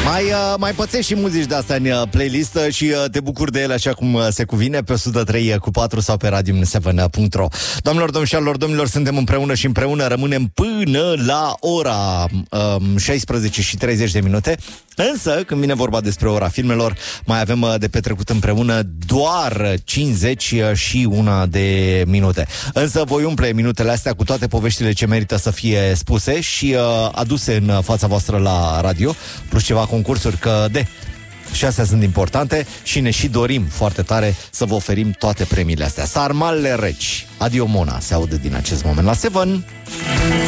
Mai pățești și muzici de-astea în playlist și te bucuri de ele așa cum se cuvine pe 103.4 sau pe radio7.ro. Doamnelor, domnilor, suntem împreună și împreună rămânem până la ora 16:30. Însă, când vine vorba despre ora filmelor, mai avem de petrecut împreună doar 51 de minute. Însă voi umple minutele astea cu toate poveștile ce merită să fie spuse și aduse în fața voastră la radio, plus ceva concursuri, că și astea sunt importante și ne și dorim foarte tare să vă oferim toate premiile astea. Sarmalele reci, Adio Mona, se aude din acest moment la Seven.